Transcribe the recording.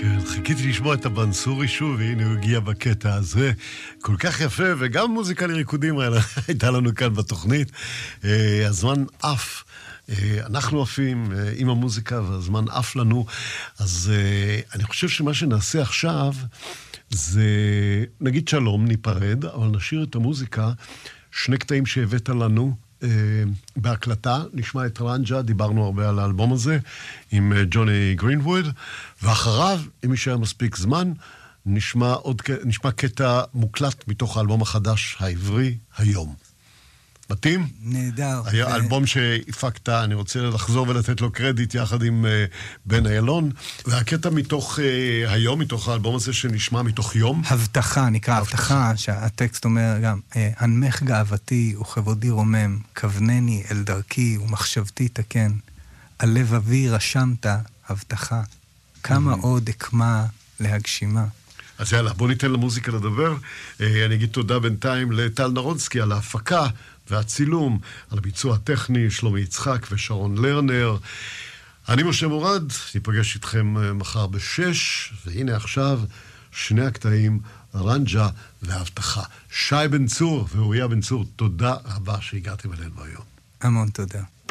כן, חיכיתי לשמוע את הבנסורי שוב, והנה הוא הגיע בקטע הזה. כל כך יפה, וגם מוזיקה לריקודים הייתה לנו כאן בתוכנית. הזמן עף. אנחנו עפים עם המוזיקה, והזמן עף לנו. אז אני חושב שמה שנעשה עכשיו, זה נגיד שלום, ניפרד, אבל נשאיר את המוזיקה, שני קטעים שהבאת לנו, בהקלטה, נשמע את רנג'ה, דיברנו הרבה על האלבום הזה, עם ג'וני גרינווד, ואחריו, אם יישאר מספיק זמן, נשמע קטע מוקלט מתוך האלבום החדש, העברי, היום. מתאים? נהדר. האלבום שהפקת, אני רוצה לחזור ולתת לו קרדיט יחד עם בן איילון, והקטע מתוך היום, מתוך האלבום הזה שנשמע מתוך יום. הבטחה, נקרא הבטחה, שהטקסט אומר גם, הנמך גאוותי וכבודי רומם, כוונני אל דרכי ומחשבתי תקן, על לב אבי רשמת הבטחה, כמה עוד אקמה להגשימה. אז יאללה, בוא ניתן למוזיקה לדבר. אני אגיד תודה בינתיים לטל נרונסקי על ההפקה והצילום, על הביצוע הטכני, שלומי יצחק ושרון לרנר. אני משה מורד, ניפגש איתכם מחר ב-6, והנה עכשיו שני הקטעים, רנג'ה והבטחה. שי בן צור ואוריה בן צור, תודה רבה שהגעתם אלינו היום. המון תודה.